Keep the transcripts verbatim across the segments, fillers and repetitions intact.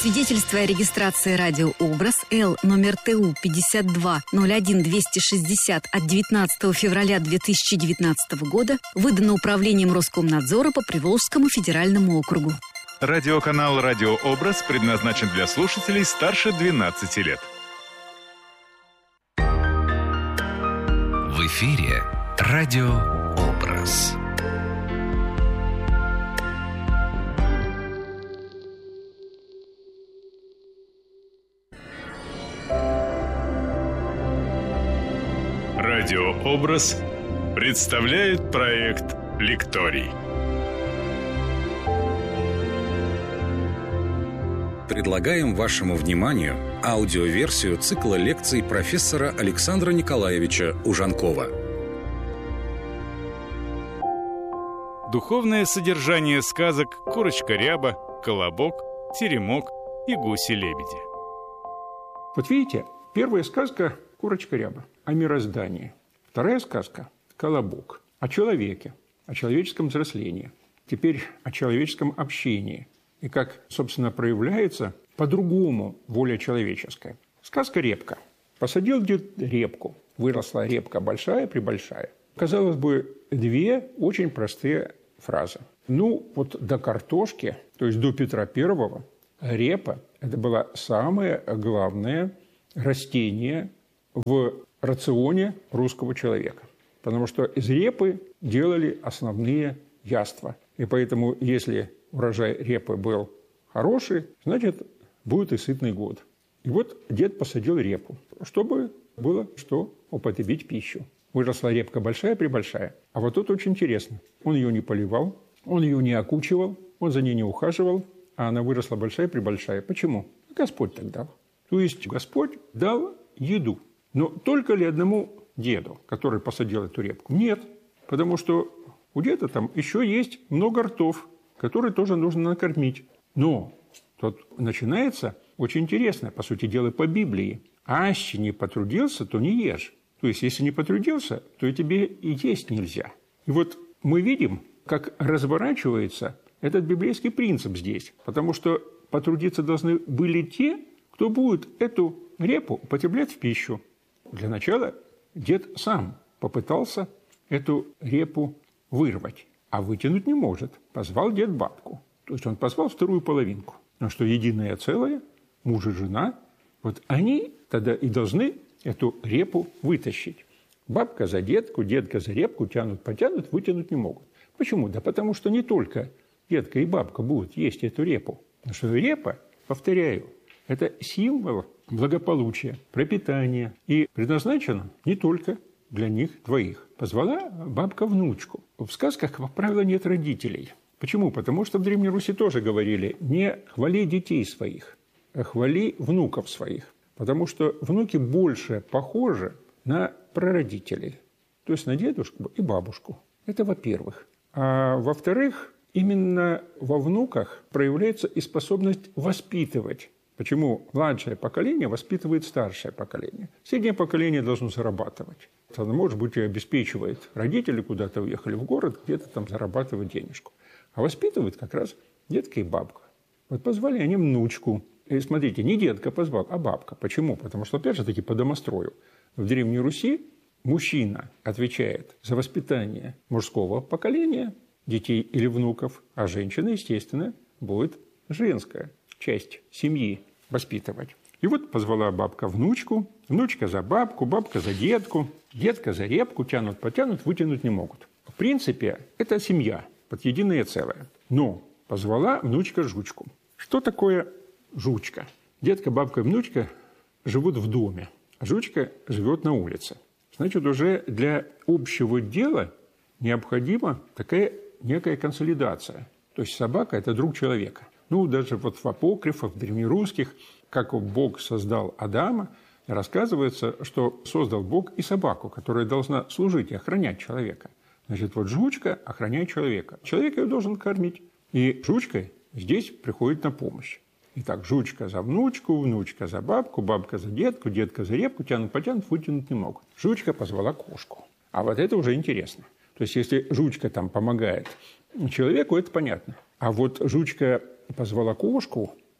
Свидетельство о регистрации радио «Образ» Л номер Т У пятьдесят два ноль один двести шестьдесят от девятнадцатого февраля две тысячи девятнадцатого года выдано Управлением Роскомнадзора по Приволжскому федеральному округу. Радиоканал «Радио Образ» предназначен для слушателей старше двенадцати лет. В эфире «Радио Образ». Радиообраз представляет проект «Лекторий». Предлагаем вашему вниманию аудиоверсию цикла лекций профессора Александра Николаевича Ужанкова. Духовное содержание сказок «Курочка-ряба», «Колобок», «Теремок» и «Гуси-лебеди». Вот видите, первая сказка «Курочка-ряба» о мироздании. Вторая сказка «Колобок» о человеке, о человеческом взрослении. Теперь о человеческом общении. И как, собственно, проявляется по-другому воля человеческая. Сказка «Репка». Посадил дед репку. Выросла репка большая-пребольшая. Казалось бы, две очень простые фразы. Ну, вот до картошки, то есть до Петра Первого, репа – это было самое главное растение в рационе русского человека. Потому что из репы делали основные яства. И поэтому, если урожай репы был хороший, значит, будет и сытный год. И вот дед посадил репу, чтобы было что употребить пищу. Выросла репка большая-пребольшая. А вот тут очень интересно. Он ее не поливал, он ее не окучивал, он за ней не ухаживал, а она выросла большая-пребольшая. Почему? Господь так дал. То есть Господь дал еду. Но только ли одному деду, который посадил эту репку? Нет, потому что у деда там еще есть много ртов, которые тоже нужно накормить. Но тут начинается очень интересно, по сути дела, по Библии. «Аще не потрудился, то не ешь». То есть, если не потрудился, то и тебе и есть нельзя. И вот мы видим, как разворачивается этот библейский принцип здесь. Потому что потрудиться должны были те, кто будет эту репу употреблять в пищу. Для начала дед сам попытался эту репу вырвать, а вытянуть не может. Позвал дед бабку. То есть он позвал вторую половинку. Но что единое целое, муж и жена, вот они тогда и должны эту репу вытащить. Бабка за детку, детка за репку тянут, потянут, вытянуть не могут. Почему? Да потому что не только детка и бабка будут есть эту репу. Потому что репа, повторяю, это символ благополучия, пропитания. И предназначено не только для них двоих. Позвала бабка внучку. В сказках, как правило, нет родителей. Почему? Потому что в Древней Руси тоже говорили: не хвали детей своих, а хвали внуков своих. Потому что внуки больше похожи на прародителей. То есть на дедушку и бабушку. Это во-первых. А во-вторых, именно во внуках проявляется и способность воспитывать. Почему младшее поколение воспитывает старшее поколение? Среднее поколение должно зарабатывать. Оно, может быть, и обеспечивает. Родители куда-то уехали в город, где-то там зарабатывают денежку. А воспитывает как раз детка и бабка. Вот позвали они внучку. И смотрите, не детка позвал, а бабка. Почему? Потому что, опять же таки, по домострою. В Древней Руси мужчина отвечает за воспитание мужского поколения, детей или внуков, а женщина, естественно, будет женская часть семьи воспитывать. И вот позвала бабка внучку, внучка за бабку, бабка за детку, детка за репку, тянут, потянут, вытянуть не могут. В принципе, это семья, под единое целое. Но позвала внучка жучку. Что такое жучка? Детка, бабка и внучка живут в доме, а жучка живет на улице. Значит, уже для общего дела необходима такая некая консолидация. То есть собака – это друг человека. Ну, даже вот в апокрифах, в древнерусских, как Бог создал Адама, рассказывается, что создал Бог и собаку, которая должна служить и охранять человека. Значит, вот жучка охраняет человека. Человек ее должен кормить. И жучка здесь приходит на помощь. Итак, жучка за внучку, внучка за бабку, бабка за детку, детка за репку, тянут, потянут, вытянуть не могут. Жучка позвала кошку. А вот это уже интересно. То есть, если жучка там помогает человеку, это понятно. А вот жучка позвала кошку,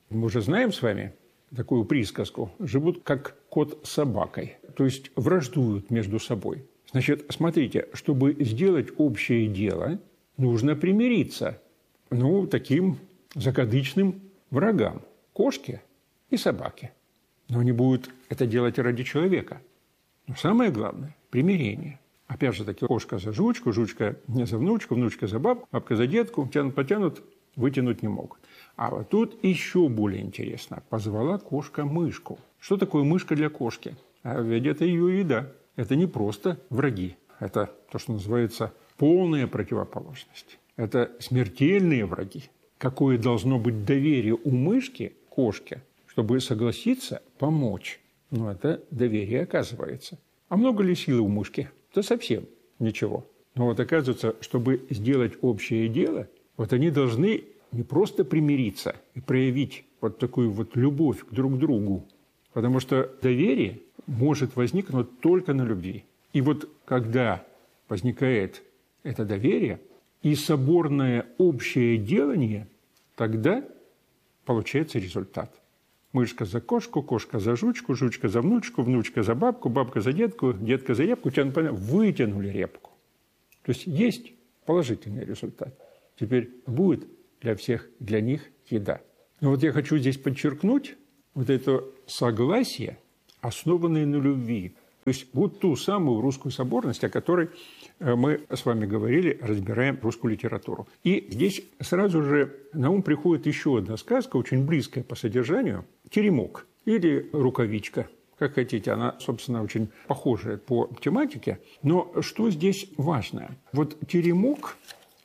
Мы уже знаем с вами такую присказку, живут как кот с собакой, то есть враждуют между собой. Значит, смотрите, чтобы сделать общее дело, нужно примириться, ну, таким закадычным врагам – кошке и собаке. Но они будут это делать ради человека. Но самое главное – примирение. Опять же таки, кошка за жучку, жучка не за внучку, внучка за бабку, бабка за дедку, тянут-потянут, вытянуть не могут. А вот тут еще более интересно. Позвала кошка мышку. Что такое мышка для кошки? А ведь это ее еда. Это не просто враги. Это то, что называется полная противоположность. Это смертельные враги. Какое должно быть доверие у мышки, кошке, чтобы согласиться помочь? Но это доверие оказывается. А много ли силы у мышки? Да совсем ничего. Но вот оказывается, чтобы сделать общее дело, вот они должны не просто примириться и проявить вот такую вот любовь к друг другу, потому что доверие может возникнуть только на любви. И вот когда возникает это доверие и соборное общее делание, тогда получается результат. Мышка за кошку, кошка за жучку, жучка за внучку, внучка за бабку, бабка за дедку, детка за репку, вытянули репку. То есть есть положительный результат. Теперь будет для всех, для них еда. Но вот я хочу здесь подчеркнуть вот это согласие, основанное на любви. То есть вот ту самую русскую соборность, о которой мы с вами говорили, разбираем русскую литературу. И здесь сразу же на ум приходит еще одна сказка, очень близкая по содержанию, «Теремок» или «Рукавичка». Как хотите, она, собственно, очень похожая по тематике. Но что здесь важно? Вот теремок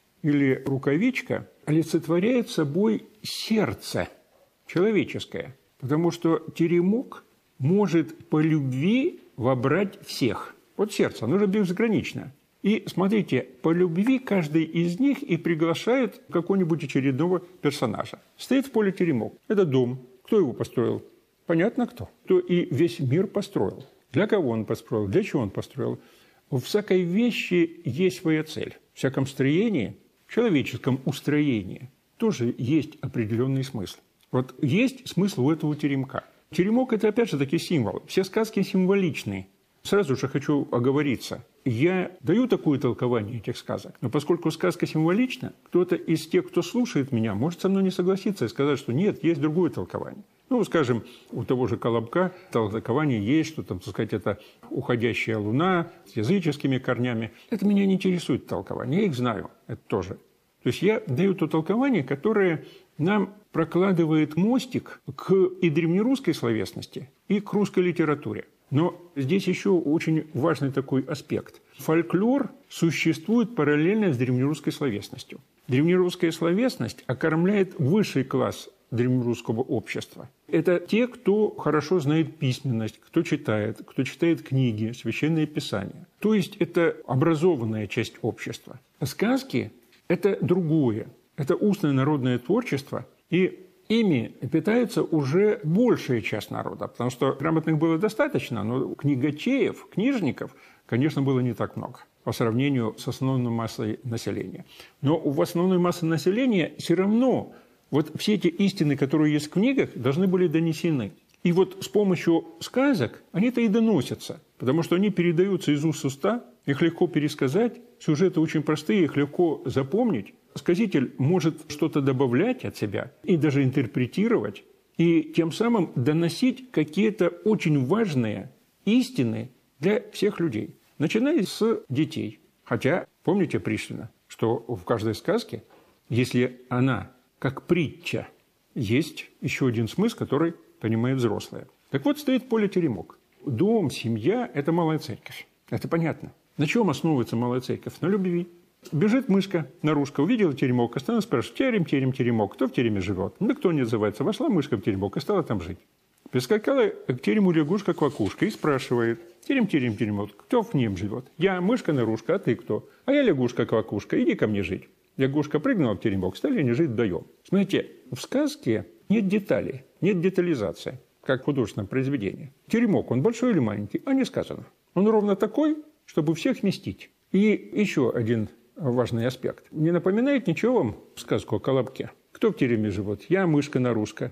или рукавичка олицетворяет собой сердце человеческое, потому что теремок может по любви вобрать всех. Вот сердце, оно же безгранично. И смотрите, по любви каждый из них и приглашает какого-нибудь очередного персонажа. Стоит в поле теремок. Это дом. Кто его построил? Понятно, кто. Кто и весь мир построил. Для кого он построил? Для чего он построил? В всякой вещи есть своя цель. В всяком строении, в человеческом устроении тоже есть определенный смысл. Вот есть смысл у этого теремка. Теремок – это, опять же, таки символ. Все сказки символичны. Сразу же хочу оговориться. Я даю такое толкование этих сказок, но поскольку сказка символична, кто-то из тех, кто слушает меня, может со мной не согласиться и сказать, что нет, есть другое толкование. Ну, скажем, у того же Колобка толкование есть, что, там, так сказать, это уходящая луна с языческими корнями. Это меня не интересует толкование, я их знаю, это тоже. То есть я даю то толкование, которое нам прокладывает мостик к и древнерусской словесности, и к русской литературе. Но здесь еще очень важный такой аспект. Фольклор существует параллельно с древнерусской словесностью. Древнерусская словесность окормляет высший класс древнерусского общества. Это те, кто хорошо знает письменность, кто читает, кто читает книги, священные писания. То есть это образованная часть общества. Сказки – это другое. Это устное народное творчество, и ими питается уже большая часть народа, потому что грамотных было достаточно, но книгачеев, книжников, конечно, было не так много по сравнению с основной массой населения. Но в основной массе населения все равно вот все эти истины, которые есть в книгах, должны были донесены. И вот с помощью сказок они-то и доносятся, потому что они передаются из уст в уста, их легко пересказать, сюжеты очень простые, их легко запомнить. Сказитель может что-то добавлять от себя и даже интерпретировать, и тем самым доносить какие-то очень важные истины для всех людей, начиная с детей. Хотя, помните Пришвина, что в каждой сказке, если она как притча, есть еще один смысл, который понимает взрослые. Так вот, стоит поле теремок. Дом, семья – это малая церковь. Это понятно. На чем основывается малая церковь? На любви. Бежит мышка, наружка, увидела теремок, остановилась, спрашивает: терем, терем, теремок, кто в тереме живет? Никто не отзывается. Вошла мышка в теремок и стала там жить. Прискакала к терему лягушка-квакушка и спрашивает: терем, терем, теремок, кто в нем живет? Я мышка, наружка, а ты кто? А я лягушка-квакушка, иди ко мне жить. Лягушка прыгнула в теремок, стали они жить вдвоем. Смотрите, в сказке нет деталей, нет детализации, как в художественном произведении. Теремок, он большой или маленький? А не сказано. Он ровно такой, чтобы всех вместить. И еще один важный аспект. Не напоминает ничего вам сказку о Колобке? Кто в тереме живет? Я, мышка, наружка.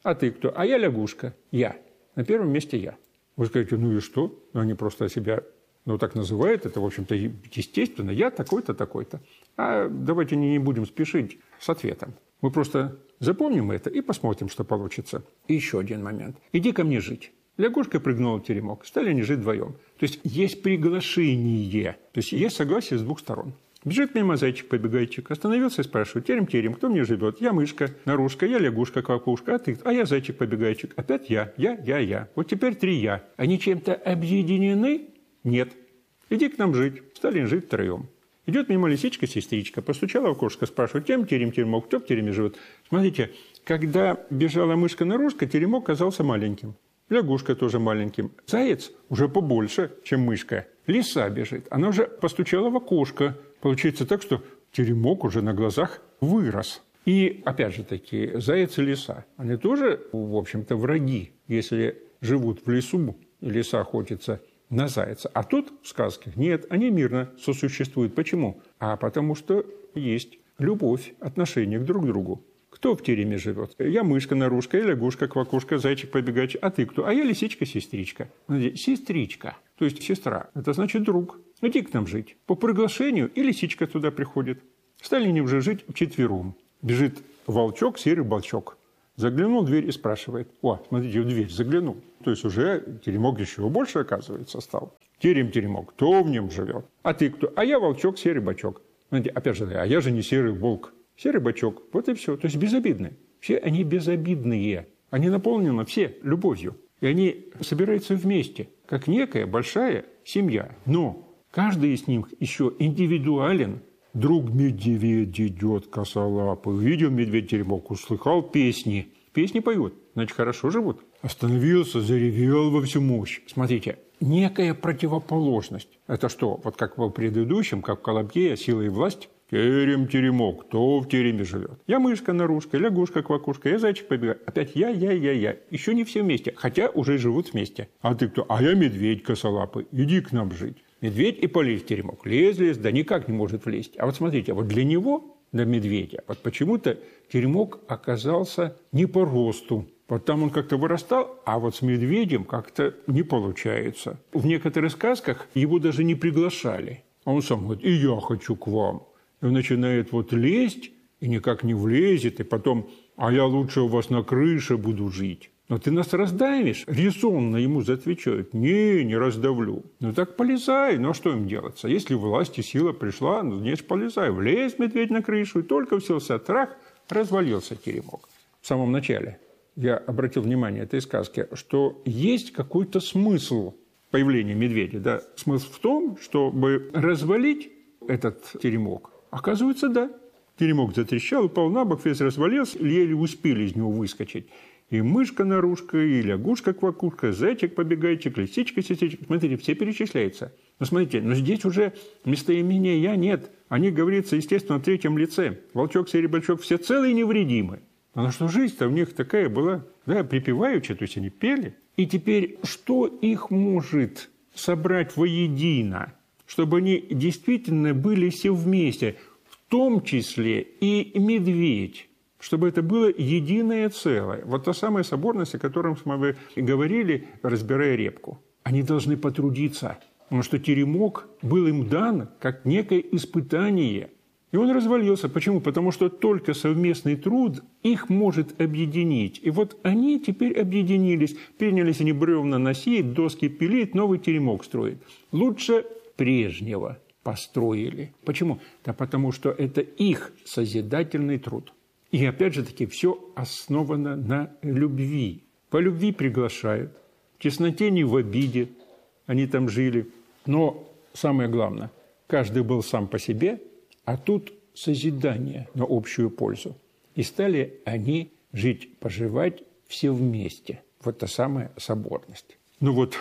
А ты кто? А я лягушка. Я. На первом месте я. Вы скажете, ну и что? Ну, они просто себя, ну, так называют. Это, в общем-то, естественно. Я такой-то, такой-то. А давайте не будем спешить с ответом. Мы просто запомним это и посмотрим, что получится. И еще один момент. Иди ко мне жить. Лягушка прыгнула в теремок. Стали они жить вдвоем. То есть есть приглашение. То есть есть согласие с двух сторон. Бежит мимо зайчик-побегайчик. Остановился и спрашивает. Терем-терем, кто мне живет? Я мышка, нарушка, я лягушка-квакушка, а ты? А я зайчик-побегайчик. Опять я, я, я, я. Вот теперь три я. Они чем-то объединены? Нет. Иди к нам жить. Стали жить втроем. Идет мимо лисичка-сестричка. Постучала в окошко, спрашивает. Терем-терем-теремок, кто в тереме живет? Смотрите, когда бежала мышка-нарушка, теремок казался маленьким. Лягушка тоже маленьким. Заяц уже побольше, чем мышка. Лиса бежит. Она уже постучала в окошко. Получается так, что теремок уже на глазах вырос. И, опять же таки, заяц и лиса, они тоже, в общем-то, враги, если живут в лесу, и лиса охотится на зайца. А тут в сказках нет, они мирно сосуществуют. Почему? А потому что есть любовь, отношение к друг другу. Кто в тереме живет? Я мышка, нарушка, я лягушка, квакушка, зайчик-побегайчик. А ты кто? А я лисичка-сестричка. Сестричка, то есть сестра. Это значит друг. Иди к нам жить. По приглашению и лисичка туда приходит. Стали они уже жить вчетвером. Бежит волчок, серый волчок. Заглянул в дверь и спрашивает. О, смотрите, в дверь заглянул. То есть уже теремок еще больше, оказывается, стал. Терем-теремок, кто в нем живет? А ты кто? А я волчок, серый бочок. Смотрите, опять же, а я же не серый волк. Серый бочок. Вот и все. То есть безобидные. Все они безобидные. Они наполнены все любовью. И они собираются вместе, как некая большая семья. Но каждый из них еще индивидуален. Друг медведь идет, косолапый. Увидел медведь-теремок, услыхал песни. Песни поют, значит, хорошо живут. Остановился, заревел во всю мощь. Смотрите, некая противоположность. Это что? Вот как в предыдущем, как в Колобке, сила и власть. Терем-теремок, кто в тереме живет? Я мышка, нарушка, лягушка, квакушка, я зайчик побегаю. Опять я, я, я, я. Еще не все вместе, хотя уже живут вместе. А ты кто? А я медведь косолапый. Иди к нам жить. Медведь и полез в теремок. Лез, лез, да никак не может влезть. А вот смотрите, вот для него, для медведя, вот почему-то теремок оказался не по росту. Вот там он как-то вырастал, а вот с медведем как-то не получается. В некоторых сказках его даже не приглашали. А он сам говорит, и я хочу к вам. И он начинает вот лезть, и никак не влезет, и потом, а я лучше у вас на крыше буду жить. Но ты нас раздавишь? Резонно ему отвечают, не, не раздавлю. Ну так полезай, ну а что им делаться? Если власть и сила пришла, ну значит полезай. Влез медведь на крышу, и только уселся трах, развалился теремок. В самом начале я обратил внимание этой сказки, что есть какой-то смысл появления медведя. Да? Смысл в том, чтобы развалить этот теремок. Оказывается, да. Теремок затрещал, упал на бок, весь развалился, еле успели из него выскочить. И мышка-нарушка, и лягушка-квакушка, зайчик-побегайчик, лисичка-сестричка. Смотрите, все перечисляются. Но смотрите, но здесь уже местоимения «я» нет. Они говорится, естественно, в третьем лице. Волчок, серый бочок, все целые и невредимы. Потому что жизнь-то у них такая была, да, припеваючая, то есть они пели. И теперь, что их может собрать воедино, чтобы они действительно были все вместе, в том числе и медведь, чтобы это было единое целое. Вот та самая соборность, о которой мы говорили, разбирая репку. Они должны потрудиться, потому что теремок был им дан как некое испытание. И он развалился. Почему? Потому что только совместный труд их может объединить. И вот они теперь объединились. Принялись они бревна носить, доски пилить, новый теремок строить. Лучше прежнего построили. Почему? Да потому что это их созидательный труд. И опять же таки все основано на любви. По любви приглашают. В тесноте не в обиде. Они там жили. Но самое главное, каждый был сам по себе, а тут созидание на общую пользу. И стали они жить, поживать все вместе. Вот та самая соборность. Ну вот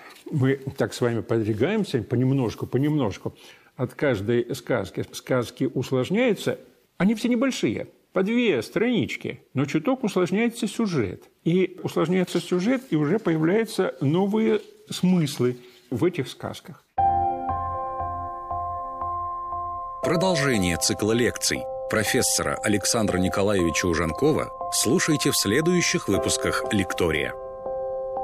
мы так с вами подвигаемся понемножку, понемножку. От каждой сказки сказки усложняются. Они все небольшие. По две странички, но чуток усложняется сюжет. И усложняется сюжет, и уже появляются новые смыслы в этих сказках. Продолжение цикла лекций Профессора Александра Николаевича Ужанкова слушайте в следующих выпусках «Лектория».